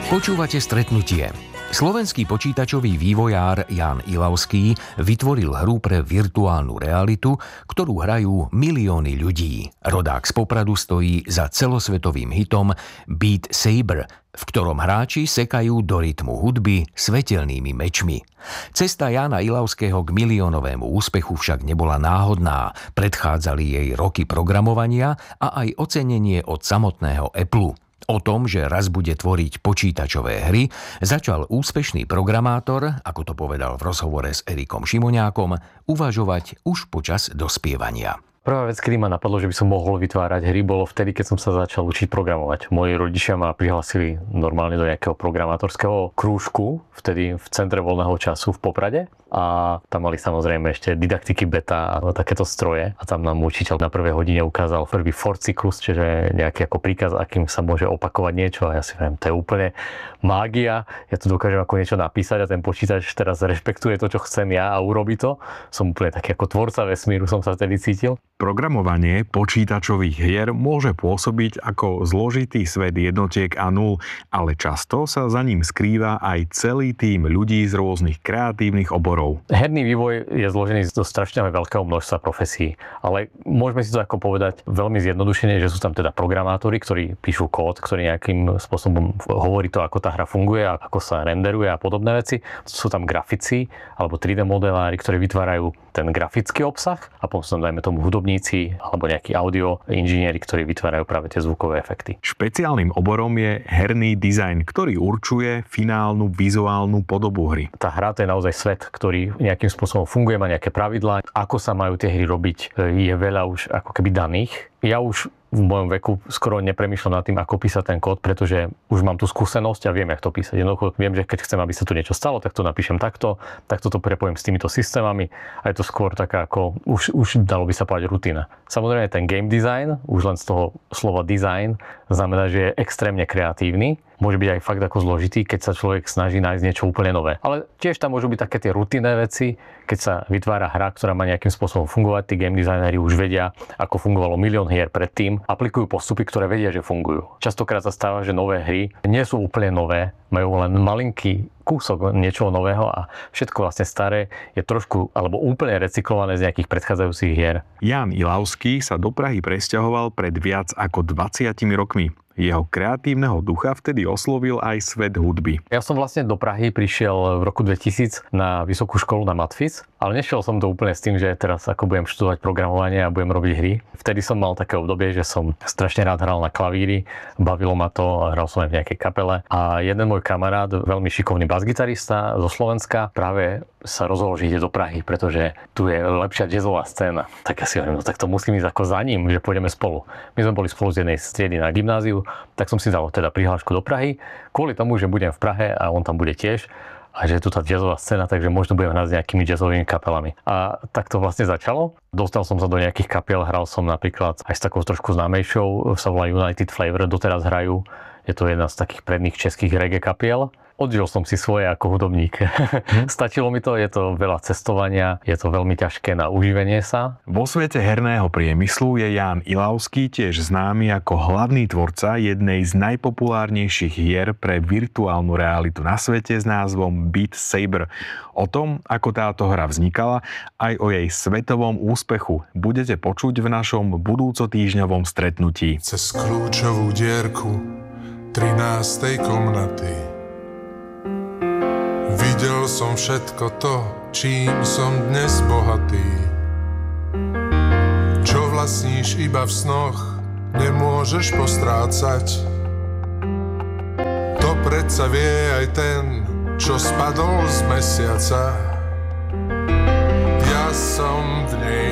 Počúvate Stretnutie. Slovenský počítačový vývojár Ján Ilavský vytvoril hru pre virtuálnu realitu, ktorú hrajú milióny ľudí. Rodák z Popradu stojí za celosvetovým hitom Beat Saber, v ktorom hráči sekajú do rytmu hudby svetelnými mečmi. Cesta Jána Ilavského k miliónovému úspechu však nebola náhodná. Predchádzali jej roky programovania a aj ocenenie od samotného Apple. O tom, že raz bude tvoriť počítačové hry, začal úspešný programátor, ako to povedal v rozhovore s Erikom Šimoniákom, uvažovať už počas dospievania. Prvá vec, kedy ma napadlo, že by som mohol vytvárať hry, bolo vtedy, keď som sa začal učiť programovať. Moji rodičia ma prihlasili normálne do nejakého programátorského krúžku, vtedy v centre voľného času v Poprade. A tam mali samozrejme ešte didaktiky beta a takéto stroje. A tam nám učiteľ na prvej hodine ukázal prvý for cyklus, čiže nejaký ako príkaz, akým sa môže opakovať niečo. A ja si viem, to je úplne mágia. Ja tu dokážem ako niečo napísať a ten počítač teraz rešpektuje to, čo chcem ja a urobí to. Som úplne taký ako tvorca vesmíru, som sa vtedy cítil. Programovanie počítačových hier môže pôsobiť ako zložitý svet jednotiek a nul, ale často sa za ním skrýva aj celý tím ľudí z rôznych kreatívnych oborov. Herný vývoj je zložený zo strašne veľkého množstva profesí, ale môžeme si to ako povedať veľmi zjednodušene, že sú tam teda programátori, ktorí píšu kód, ktorý nejakým spôsobom hovorí to, ako tá hra funguje, ako sa renderuje a podobné veci. Sú tam grafici alebo 3D modelári, ktorí vytvárajú ten grafický obsah a potom sú tam, dajme tomu, hudobníci alebo nejakí audio inžinieri, ktorí vytvárajú práve tie zvukové efekty. Špeciálnym oborom je herný dizajn, ktorý určuje finálnu vizuálnu podobu hry. Tá hra to je naozaj svet, ktorý nejakým spôsobom funguje, má nejaké pravidlá. Ako sa majú tie hry robiť, je veľa už ako keby daných. Ja už v mojom veku skoro nepremýšľam nad tým, ako písať ten kód, pretože už mám tú skúsenosť a viem, jak to písať. Jednoducho viem, že keď chcem, aby sa tu niečo stalo, tak to napíšem takto to prepojím s týmito systémami a je to skôr taká ako, už dalo by sa povedať rutina. Samozrejme ten game design, už len z toho slova design, znamená, že je extrémne kreatívny. Môže byť aj fakt ako zložitý, keď sa človek snaží nájsť niečo úplne nové. Ale tiež tam môžu byť také tie rutinné veci, keď sa vytvára hra, ktorá má nejakým spôsobom fungovať. Tí game designeri už vedia, ako fungovalo milión hier predtým, aplikujú postupy, ktoré vedia, že fungujú. Častokrát sa stáva, že nové hry nie sú úplne nové, majú len malinký kúsok niečoho nového a všetko vlastne staré je trošku alebo úplne recyklované z nejakých predchádzajúcich hier. Ján Ilavský sa do Prahy presťahoval pred viac ako 20 rokmi. Jeho kreatívneho ducha vtedy oslovil aj svet hudby. Ja som vlastne do Prahy prišiel v roku 2000 na vysokú školu na Matfis, ale nešiel som to úplne s tým, že teraz ako budem študovať programovanie a budem robiť hry. Vtedy som mal také obdobie, že som strašne rád hral na klavíri, bavilo ma to, hral som aj v nejakej kapele a jeden môj kamarát, veľmi šikovný basgitarista zo Slovenska, práve sa rozhodol, že ide do Prahy, pretože tu je lepšia jazzová scéna. Tak ja si hovorím, no tak to musím ísť ako za ním, že pôjdeme spolu. My sme boli spolu z jednej striedy na gymnáziu, tak som si dal teda prihlášku do Prahy, kvôli tomu, že budem v Prahe a on tam bude tiež a že je tu tá jazzová scéna, takže možno budem hrať s nejakými jazzovými kapelami. A tak to vlastne začalo. Dostal som sa do nejakých kapiel, hral som napríklad aj s takou trošku známejšou, sa volá United Flavor, doteraz hrajú. Je to jedna z takých predných českých reggae kapiel. Odžil som si svoje ako hudobník. Stačilo mi to, je to veľa cestovania, je to veľmi ťažké na uživenie sa. Vo svete herného priemyslu je Ján Ilavský tiež známy ako hlavný tvorca jednej z najpopulárnejších hier pre virtuálnu realitu na svete s názvom Beat Saber. O tom, ako táto hra vznikala, aj o jej svetovom úspechu budete počuť v našom budúcotýždňovom stretnutí. Cez kľúčovú dierku 13. komnaty videl som všetko to, čím som dnes bohatý. Čo vlastníš iba v snoch, nemôžeš postrácať. To predsa vie aj ten, čo spadol z mesiaca. Ja som v nej